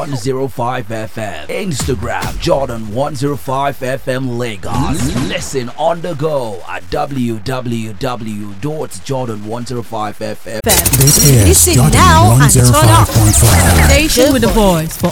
105 FM. Instagram Jordan 105 FM Lagos. Listen on the go at www.jordan105fm. This is Listen Jordan now and turn up. 105.5. Station with the boys for